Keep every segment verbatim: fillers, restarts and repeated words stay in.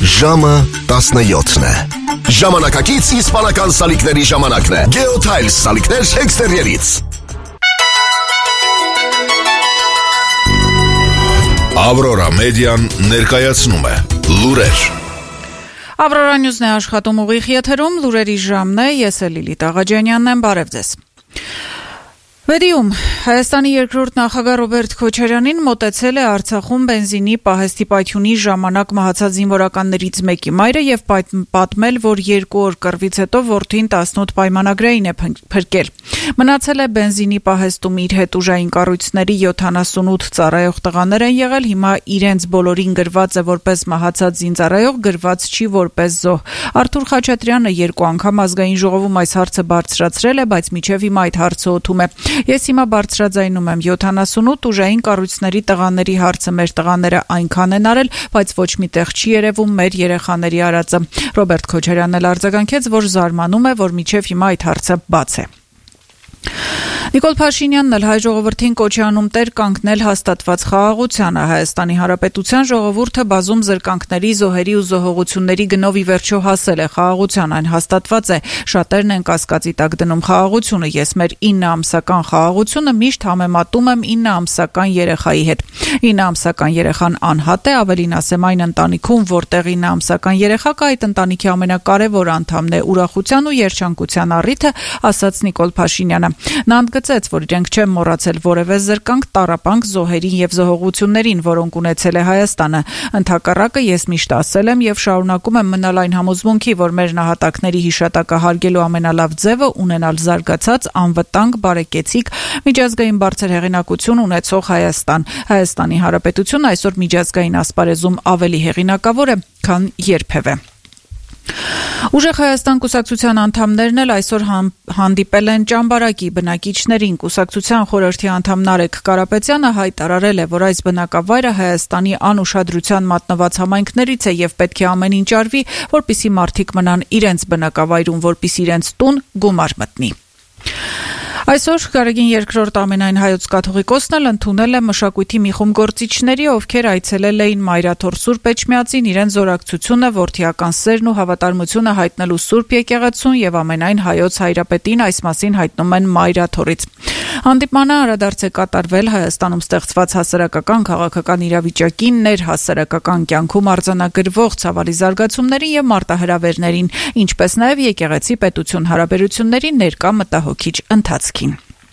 Ժամը տասնյոթն է։ Ժամանակակից իսպանական սալիկների ժամանակն է։ Geotiles սալիկներ էքստերիերից։ Aurora Median ներկայացնում է լուրեր։ Aurora News-ն է աշխատում ուղիղ եթերում, լուրերի ժամն է, ես է Լիլիթ Աղաջանյանն եմ, բարև ձեզ։ Վեդիում Հայաստանի երկրորդ նախագահ Ռոբերտ Քոչարյանին մոտեցել է Արցախում բենզինի պահեստի պայթյունի ժամանակ մահացած զինվորականներից մեկի մայրը եւ պատմել, որ երկու օր կռվից հետո որդին տասնութ պայմանագրային է փրկել։ Մնացել է բենզինի պահեստում իր հետ ուժային կառույցների յոթանասունութ ծառայող տղաներ են եղել, հիմա իրենց բոլորին գրված է որպես մահացած զինծառայող, գրված չի որպես զոհ։ Արթուր Խաչատրյանը երկու անգամ ազգային ժողովում այս հարցը բարձրացրել է, բայց մինչև հիմա այդ հարցը օդում է։ Ես հիմա բարձրաձայնում եմ յոթանասունութ ուժային կառույցների տղաների հարցը, մեր տղաները այնքան են արել, բայց ոչ միտեղ չի երևում մեր երեխաների արածը։ Ռոբերտ Քոչարյանն էլ արձագանքեց, որ զարմանում է, որ մինչև հիմա այդ հարցը բաց է։ Նիկոլ Փաշինյանն էլ հայ ժողովրդին կոչ է անում տեր կանգնել հաստատված խաղաղությանը։ Հայաստանի Հանրապետության ժողովուրդը բազում զրկանքների, զոհերի ու զոհողությունների գնով ի վերջո հասել է խաղաղության, այն հաստատված է։ Շատերն են կասկածի տակ դնում խաղաղությունը։ Ես մեր ինը ամսական խաղաղությունը միշտ համեմատում եմ ինը ամսական երեխայի հետ։ ինը ամսական երեխան անհատ է, ավելին ասեմ, այն ընտանիքում, որտեղ ինը ամսական երեխա կա, այդ ընտանիքի ամենակարևոր անդամն է, ուրախության ու երջանկության առիթը, ասաց Նիկոլ Փաշինյանը։ Նա ընդգծեց, որ իրենք չեն մոռացել որևէ զրկանք, տառապանք զոհերին եւ զոհողություններին, որոնք ունեցել է Հայաստանը։ Ընդհակառակը ես միշտ ասել եմ եւ շարունակում եմ մնալ այն համոզմունքի, որ մեր նահատակների հիշատակը հարգելու ամենալավ ձևը ունենալ զարգացած, անվտանգ, բարեկեցիկ, միջազգային բարձր հեղինակություն ունեցող Հայաստան։ Հայաստանի Հանրապետությունը այսօր միջազգային ասպարեզում ավելի հեղինակավոր է, քան երբևէ։ Ուժեղ Հայաստան կուսակցության անդամներն էլ այսօր հանդիպել են Ճամբարակի բնակիչներին։ Կուսակցության խորհրդի անդամ Նարեկ Կարապետյանը հայտարարել է, որ այս բնակավայրը Հայաստանի անուշադրության մատնված համայնքներից է եւ պետք է ամեն ինչ արվի, որպեսզի մարդիկ մնան իրենց բնակավայրում, որպեսզի իրենց տուն գումար մտնի։ Այսօր Գարեգին երկրորդ ամենայն հայոց կաթողիկոսն էլ ընդունել է մշակույթի մի խումբ գործիչների, ովքեր այցելել էին Մայրաթոր Սուրբ Էջմիածին իրեն զորակցությունը, որդիական սերն ու հավատարմությունը հայտնելու Սուրբ եկեղեցուն եւ ամենայն հայոց հայրապետին այս մասին հայտնում են Մայրաթորից։ Հանդիպմանը անդրադարձ է կատարվել Հայաստանում ստեղծված հասարակական քաղաքական իրավիճակին, ներհասարակական կյանքում արձանագրվող ցավալի զարգացումներին եւ մարտահրավերներին, ինչպես նաեւ եկեղեցի պետություն հարաբերությունների ներկա մտահոգիչ ընթացքին։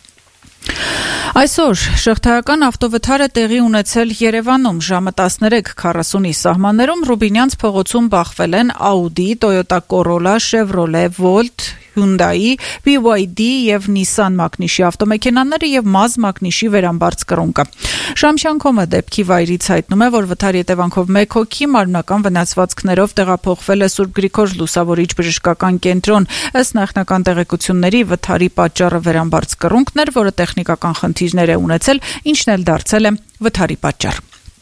Այսօր շղթայական ավտովթարը տեղի ունեցել Երևանում ժամը տասներեք քառասունի սահմաններում Ռուբինյանց փողոցում բախվել են Audi, Toyota Corolla, Chevrolet, Volt, Hyundai, B Y D եւ Nissan մակնիշի ավտոմեքենաները եւ Maz մակնիշի վերամբարձ կռունկը։ Շամշանքոմը դեպքի վայրից հայտնում է, որ վթարի հետևանքով մեկ հոգի մարմնական վնասվածքներով տեղափոխվել է Սուրբ Գրիգոր Լուսավորիչ բժշկական կենտրոն։ Ըստ նախնական տեղեկությունների վթարի պատճառը վերամբարձ կռունկն էր, որը տեխնիկական խնդիրներ է ունեցել, ինչն էլ դարձել է վթարի պատճառ։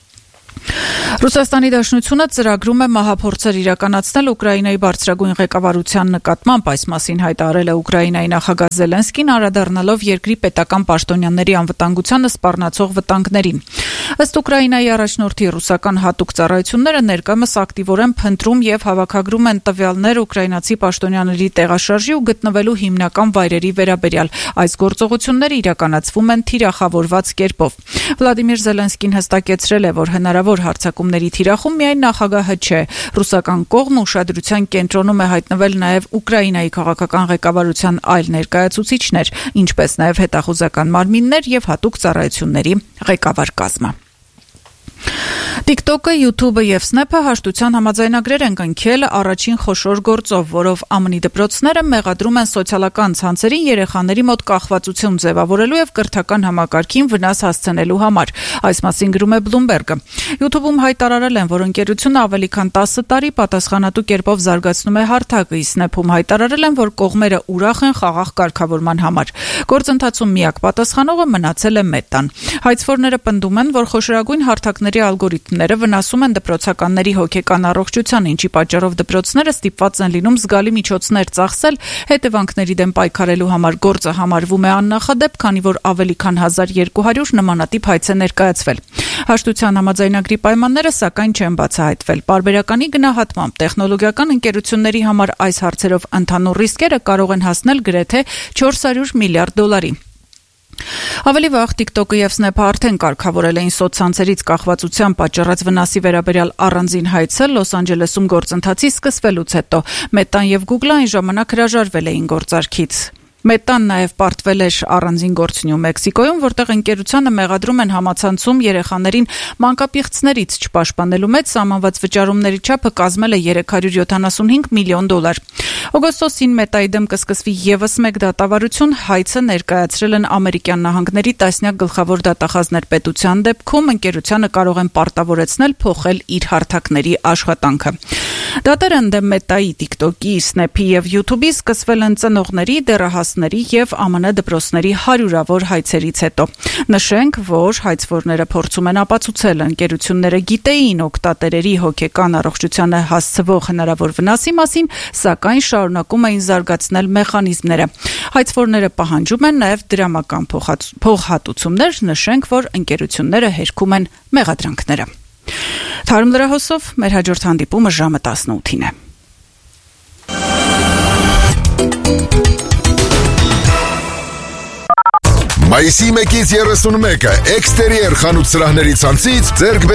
Ռուսաստանի Դաշնությունը ծրագրում է մահափորձեր իրականացնել Ուկրաինայի բարձրագույն ղեկավարության նկատմամբ, այս մասին հայտարարել է Ուկրաինայի նախագահ Զելենսկին, անդրադառնալով երկրի պետական պաշտոնյաների անվտանգությանը սպառնացող վտանգներին։ Ըստ Ուկրաինայի առաջնորդի ռուսական հատուկ ծառայությունները ներկայումս ակտիվորեն փնտրում եւ հավաքագրում են տվյալներ ուկրաինացի պաշտոնյաների տեղաշարժի ու գտնվելու հիմնական վայրերի վերաբերյալ։ Այս գործողությունները իրականացվում են թիրախավորված կերպով։ Վլադիմիր Զելենսկին հստակեցրել է, որ հնարավոր հարձակումների թիրախում միայն նախագահը չէ։ Ռուսական կողմը ուշադրության կենտրոնում է հայտնվել նաև Ուկրաինայի քաղաքական ղեկավարության այլ ներկայացուցիչներ, ինչպես նաև հետախուզական մարմիններ եւ հատուկ ծառայությունների ղեկավար կազմը։ TikTok-ը, YouTube-ը եւ Snap-ը հաշտության համաձայնագրեր են կնքել առաջին խոշոր գործով, որով Ա Մ Ն-ի դպրոցները մեղադրում են սոցիալական ցանցերին երեխաների մոտ կախվածություն ձևավորելու եւ կրթական համակարգին վնաս հասցնելու համար։ Այս մասին գրում է Bloomberg-ը։ YouTube-ում հայտարարել են, որ ընկերությունը ավելի քան տասը տարի պատասխանատու կերպով զարգացնում է հարթակը, իսկ Snap-ում հայտարարել են, որ կողմերը ուրախ են խաղաղ կարգավորման համար։ Գործընթացում միակ պատասխանողը մնացել է Meta-ն։ Հայցվորները պնդում են, որ խոշորագույն հարթակների համակարգչների ալգորիթմները վնասում են դպրոցականների հոգեկան առողջության, ինչի պատճառով դպրոցները ստիպված են լինում զգալի միջոցներ ծախսել, հետևանքների դեմ պայքարելու համար գործը համարվում է աննախադեպ, քանի որ ավելի քան հազար երկու հարյուր նմանատիպ հայց է ներկայացվել։ Հաշտության համաձայնագրի պայմանները սակայն չեն բացահայտվել։ Պարբերականի գնահատմամբ տեխնոլոգիական ընկերությունների համար այս հարցերով ընդհանուր ռիսկերը կարող են հասնել գրեթե չորս հարյուր միլիարդ դոլարի։ Ավելի վաղ TikTok-ը եւ Snap-ը արդեն կարգավորել էին սոցցանցերից կախվածության պատճառած վնասի վերաբերյալ առանձին հայցը Լոս Անջելեսում գործընթացի սկսվելուց հետո։ Մետան եւ Google-ը այն ժամանակ հրաժարվել էին գործարքից։ Մետան նաև պարտվել էր առանձին գործնյու Մեքսիկոյում, որտեղ ընկերությանը մեղադրում են համացանցում երեխաներին մանկապիղծներից չպաշտպանելու մեջ սահմանված վճարումների չափը կազմել է երեք հարյուր յոթանասունհինգ միլիոն դոլար։ Օգոստոսին Մետայի դեմ կսկսվի եւս մեկ դատավարություն, հայցը ներկայացրել են Ամերիկյան նահանգների տասնյակ գլխավոր դատախազներ պետության դեպքում ընկերությանը կարող են պարտավորեցնել փոխել իր հարթակների աշխատանքը։ Դատերը ընդդեմ Մետայի, TikTok-ի, Snap-ի եւ YouTube-ի սկսվել են ծնողների, դեռահասների եւ ԱՄՆ դպրոցների հարյուրավոր հայցերից հետո։ Նշենք, որ հայցվորները փորձում են ապացուցել, ընկերությունները գիտեին օգտատերերի հոգեկան առողջությանը հասցվող հնարավոր վնասի մասին, սակայն շարունակում էին զարգացնել մեխանիզմները։ Հայցվորները պահանջում են նաեւ դրամական փոխհատուցումներ, նշենք, որ ընկերությունները հերքում են մեղադրանքները։ Թարմ լրահոսով մեր հաջորդ հանդիպումը ժամը տասնութին է։ Մայիսի մեկից երեսունմեկը էքստերիեր խանութ սրահների ցանցից ձեռք